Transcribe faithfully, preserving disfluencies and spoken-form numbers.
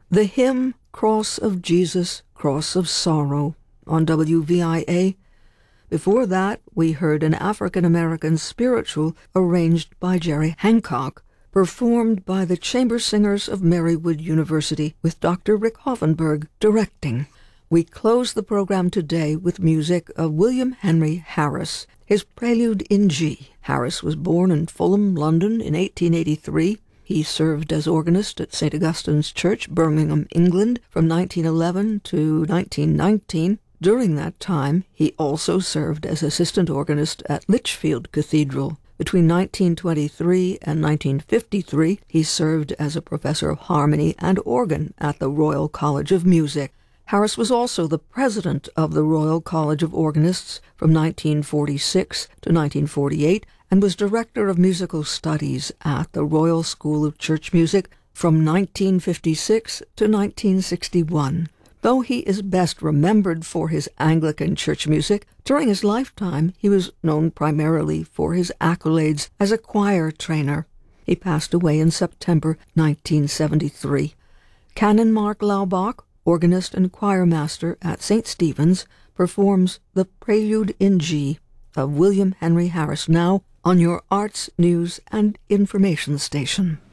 The hymn Cross of Jesus, Cross of Sorrow on W V I A. Before that, we heard an African-American spiritual arranged by Jerry Hancock, performed by the Chamber Singers of Marywood University with Doctor Rick Hoffenberg directing. We close the program today with music of William Henry Harris, his Prelude in G. Harris was born in Fulham, London in eighteen eighty-three. He served as organist at Saint Augustine's Church, Birmingham, England, from nineteen eleven to nineteen nineteen. During that time, he also served as assistant organist at Lichfield Cathedral. Between nineteen twenty-three and nineteen fifty-three, he served as a professor of harmony and organ at the Royal College of Music. Harris was also the president of the Royal College of Organists from nineteen forty-six to nineteen forty-eight and was director of musical studies at the Royal School of Church Music from nineteen fifty-six to nineteen sixty-one. Though he is best remembered for his Anglican church music, during his lifetime he was known primarily for his accolades as a choir trainer. He passed away in September nineteen seventy-three. Canon Mark Laubach, organist and choirmaster at Saint Stephen's, performs the Prelude in G of William Henry Harris now on your Arts, News, and Information Station.